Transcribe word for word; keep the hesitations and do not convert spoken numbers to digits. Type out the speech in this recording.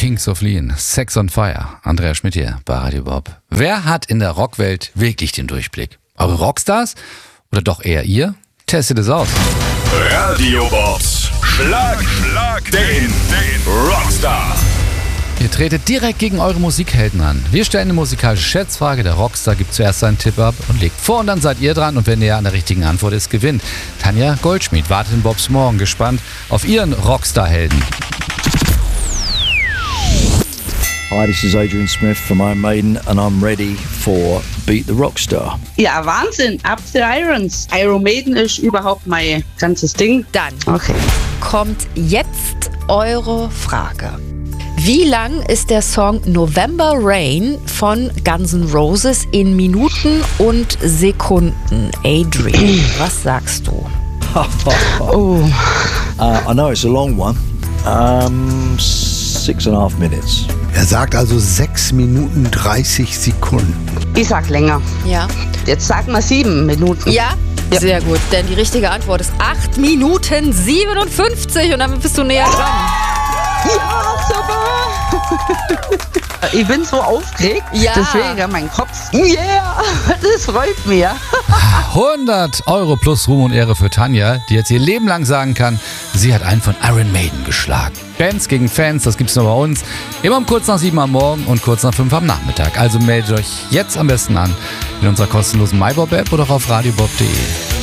Kings of Leon, Sex on Fire. Andrea Schmidt hier bei Radio Bob. Wer hat in der Rockwelt wirklich den Durchblick? Eure Rockstars? Oder doch eher ihr? Testet es aus. Radio Bobs Schlag, Schlag den, den Rockstar. Ihr tretet direkt gegen eure Musikhelden an. Wir stellen eine musikalische Schätzfrage. Der Rockstar gibt zuerst seinen Tipp ab und legt vor und dann seid ihr dran. Und wenn ihr an der richtigen Antwort ist, gewinnt. Tanja Goldschmied wartet in Bobs Morgen gespannt auf ihren Rockstar-Helden. Hi, this is Adrian Smith from Iron Maiden and I'm ready for Beat the Rockstar. Ja, Wahnsinn. Up the Irons. Iron Maiden ist überhaupt mein ganzes Ding. Dann Okay. kommt jetzt eure Frage. Wie lang ist der Song November Rain von Guns N' Roses in Minuten und Sekunden? Adrian, was sagst du? Oh. Uh, I know it's a long one. Um, six and a half minutes. Er sagt also sechs Minuten dreißig Sekunden. Ich sag länger. Ja. Jetzt sag mal sieben Minuten. Ja? Ja. Sehr gut, denn die richtige Antwort ist acht Minuten siebenundfünfzig und damit bist du näher dran. Ja, super. Ich bin so aufgeregt. Ja. Deswegen mein Kopf. Yeah, das freut mich. hundert Euro plus Ruhm und Ehre für Tanja, die jetzt ihr Leben lang sagen kann, sie hat einen von Iron Maiden geschlagen. Fans gegen Fans, das gibt's nur bei uns. Immer um kurz nach sieben am Morgen und kurz nach fünf am Nachmittag. Also meldet euch jetzt am besten an in unserer kostenlosen MyBob-App oder auf radiobob punkt de.